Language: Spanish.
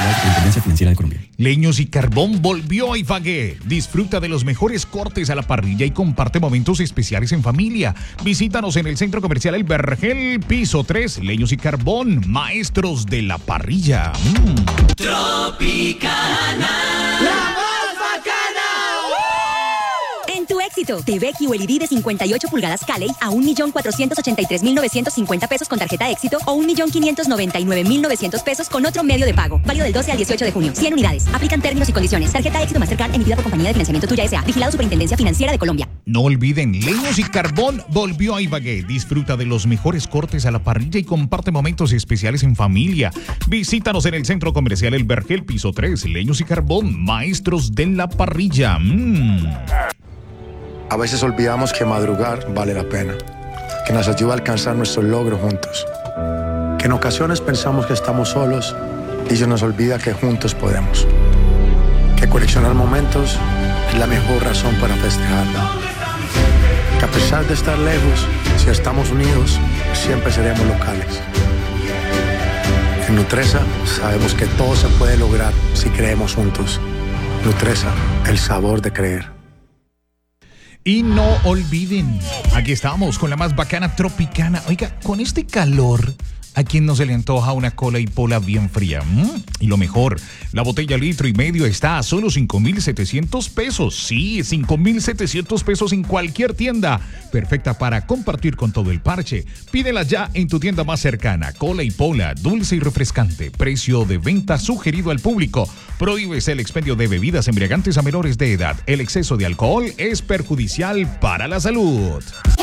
Superintendencia Financiera de Colombia. Leños y Carbón volvió a Ibagué. Disfruta de los mejores cortes a la parrilla y comparte momentos especiales en familia. Visítanos en el Centro Comercial El Vergel, piso 3. Leños y Carbón, maestros de la parrilla. Tropicana, la más bacana. En tu éxito, TV QLED de 58 pulgadas Caley a 1.483.950 pesos con tarjeta éxito o 1.599.900 pesos con otro medio de pago. Válido del 12 al 18 de junio. 100 unidades. Aplican términos y condiciones. Tarjeta éxito Mastercard emitida por Compañía de Financiamiento Tuya S.A. Vigilado Superintendencia Financiera de Colombia. No olviden, Leños y Carbón volvió a Ibagué. Disfruta de los mejores cortes a la parrilla y comparte momentos especiales en familia. Visítanos en el Centro Comercial El Vergel, piso 3. Leños y Carbón, maestros de la parrilla. A veces olvidamos que madrugar vale la pena, que nos ayuda a alcanzar nuestros logros juntos, que en ocasiones pensamos que estamos solos y se nos olvida que juntos podemos, que coleccionar momentos es la mejor razón para festejarlo, que a pesar de estar lejos, si estamos unidos, siempre seremos locales. En Nutresa sabemos que todo se puede lograr si creemos juntos. Nutresa, el sabor de creer. Y no olviden, aquí estamos con la más bacana Tropicana. Oiga, con este calor, ¿a quién no se le antoja una cola y pola bien fría? Y lo mejor, la botella 1,5 litros está a solo 5,700 pesos. Sí, 5,700 pesos en cualquier tienda. Perfecta para compartir con todo el parche. Pídela ya en tu tienda más cercana. Cola y pola, dulce y refrescante. Precio de venta sugerido al público. Prohíbes el expendio de bebidas embriagantes a menores de edad. El exceso de alcohol es perjudicial para la salud.